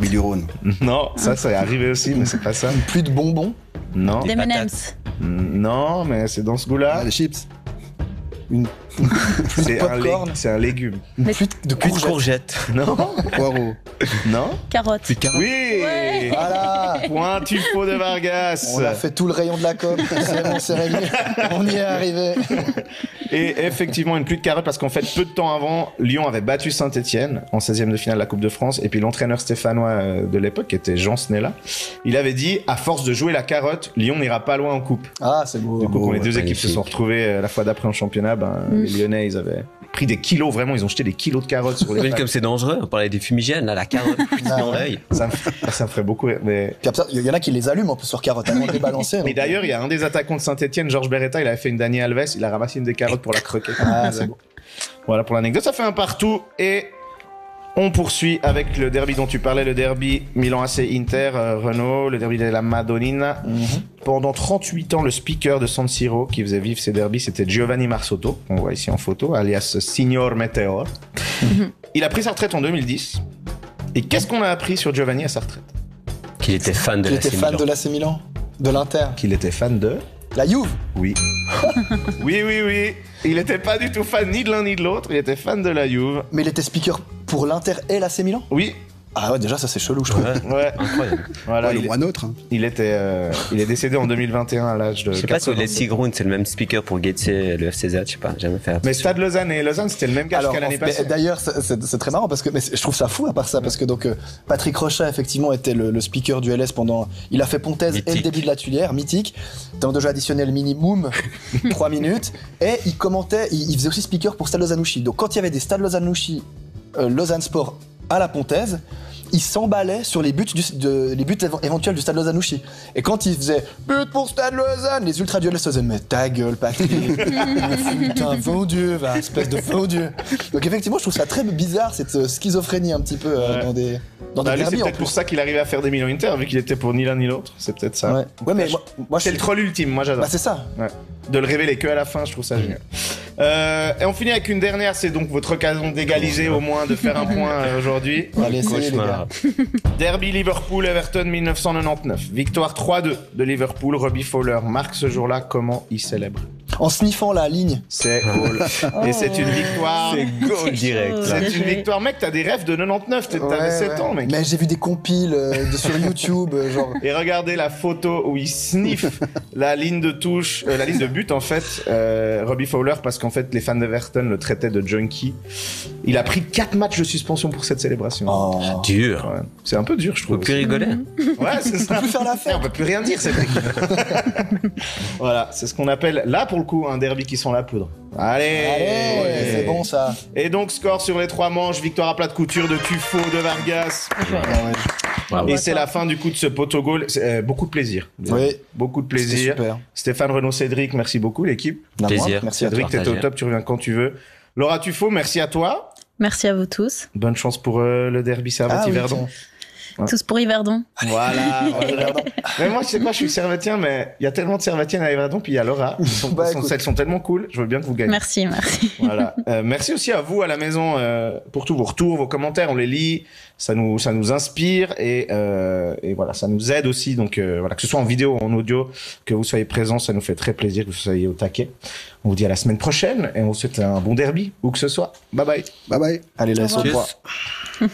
pluie du Rhône. Non, ça est arrivé aussi, mais c'est pas ça. Une pluie de bonbons. Non. Des M&M's. Non, mais c'est dans ce goût-là. Ah, des chips. Une C'est un, popcorn. c'est un légume. Une pluie de Plus de courgettes. courgettes. Non. Poireaux. Non. Carottes. Oui. Ouais. Voilà. Point tufo de Vargas. On a fait tout le rayon de la com. C'est bon, c'est réglé. On y est arrivé. Et effectivement, une pluie de carottes parce qu'en fait, peu de temps avant, Lyon avait battu Saint-Etienne en 16e de finale de la Coupe de France. Et puis l'entraîneur stéphanois de l'époque, qui était Jean Snella, il avait dit, à force de jouer la carotte, Lyon n'ira pas loin en coupe. Ah, c'est beau. Du coup, quand les deux équipes se magnifique. sont retrouvées la fois d'après en championnat, les Lyonnais, ils avaient pris des kilos, vraiment, ils ont jeté des kilos de carottes sur les Oui, pattes. comme c'est dangereux, on parlait des fumigènes, là, la carotte dans l'œil. Ça me ferait beaucoup rire. Mais Puis après, il y en a qui les allument en plus sur carotte, avant de les balancer. Et donc- d'ailleurs, il y a un des attaquants de Saint-Etienne, Georges Beretta, il avait fait une Dani Alves, il a ramassé une des carottes pour la croquer. Ah, c'est beau. Voilà pour l'anecdote, ça fait un partout et on poursuit avec le derby dont tu parlais, le derby Milan AC Inter, Renault, le derby de la Madonnina. Pendant 38 ans, le speaker de San Siro qui faisait vivre ces derbys, c'était Giovanni Marsotto, qu'on voit ici en photo, alias Signor Meteor. Il a pris sa retraite en 2010. Et qu'est-ce qu'on a appris sur Giovanni à sa retraite? Qu'il était fan de Tu la étais fan de l'AC Milan. De l'Inter. Qu'il était fan de... La Juve. Oui. Oui. Il n'était pas du tout fan ni de l'un ni de l'autre. Il était fan de la Juve. Mais il était speaker pour l'Inter et l'AC Milan. Oui. Ah ouais, déjà ça c'est chelou, je trouve. Ouais. Incroyable. Voilà. Ouais, le il, mois neutre. Hein. il est décédé en 2021 à l'âge de. Je sais pas si 82. Leslie Grun, c'est le même speaker pour Getse et le FCZ, je sais pas, jamais fait Mais attention. Stade Lausanne et Lausanne, c'était le même gars Alors, jusqu'à l'année mais passée. d'ailleurs, c'est très marrant parce que mais je trouve ça fou à part ça parce que donc Patrick Rochat effectivement était le speaker du LS pendant. Il a fait Pontaise et le Mythique. début de la Tuilière, mythique. Temps de jeu additionnel minimum 3 minutes et il commentait. Il faisait aussi speaker pour Stade Lausanne-Ouchy. Donc quand il y avait des Stade Lausanne-Ouchy, Lausanne Sport à la Pontaise, il s'emballait sur les buts, les buts éventuels du Stade Lausanne-Ouchy. Et quand il faisait but pour Stade Lausanne, les ultra du LS se faisaient mais ta gueule, Patrick. Putain, vendu, va, espèce de vendu. Donc effectivement, je trouve ça très bizarre cette schizophrénie un petit peu Ouais. dans des Bah, lui, c'est derbys en peut-être pour plus. ça qu'il arrivait à faire des Milan Inter, vu qu'il était pour ni l'un ni l'autre. C'est peut-être ça. Ouais, mais moi C'est le troll ultime, moi j'adore. Bah c'est ça. Ouais. De le révéler que à la fin, je trouve ça génial. Et on finit avec une dernière, c'est donc votre occasion d'égaliser au moins, de faire un point aujourd'hui. Allez, essayez les gars. Cauchemar. Derby Liverpool-Everton 1999. Victoire 3-2 de Liverpool. Robbie Fowler marque ce jour-là. Comment il célèbre? En sniffant la ligne. C'est goal. Et c'est une victoire. C'est goal direct. C'est une victoire. Mec, t'as des rêves de 99. T'avais Ouais, 7 ans, mec. Mais j'ai vu des compiles sur YouTube, genre. Et regardez la photo où il sniffe la ligne de touche, la ligne de but en fait, Robbie Fowler, parce qu'en fait les fans d'Everton le traitaient de junkie. Il a pris 4 matchs de suspension pour cette célébration. Oh. Dur. Ouais. C'est un peu dur, je Faut trouve. plus aussi. rigoler. Ouais, c'est ça. On peut plus faire la fête. On peut plus rien dire, c'est vrai. Voilà, c'est ce qu'on appelle là pour le coup un derby qui sent la poudre. Allez, Allez, c'est bon ça. Et donc score sur les 3 manches, victoire à plat de couture de Tufo, de Vargas. Ah ouais. Bravo. Et c'est la fin du coup de ce poteau goal. Beaucoup de plaisir. Oui. Beaucoup de C'était plaisir. super. Stéphane, Renaud, Cédric, merci beaucoup l'équipe. Non, Plaisir. moi, merci à toi. Cédric, t'étais au Partagé. top, tu reviens quand tu veux. Laura Tufo, merci à toi. Merci à vous tous. Bonne chance pour le derby Ah oui, Servette-Yverdon. tiens. Ouais. Tous pour Yverdon. Voilà. Mais moi, je sais pas, je suis servetien, mais il y a tellement de servetiennes à Yverdon, puis il y a Laura. Bah, écoute. Elles sont tellement cool. Je veux bien que vous gagnez. Merci. Voilà. Merci aussi à vous à la maison pour tous vos retours, vos commentaires. On les lit, ça nous inspire et voilà, ça nous aide aussi. Donc voilà, que ce soit en vidéo ou en audio, que vous soyez présents, ça nous fait très plaisir que vous soyez au taquet. On vous dit à la semaine prochaine et on vous souhaite un bon derby où que ce soit. Bye bye. Bye bye. Allez, laisse au Tchuss. revoir.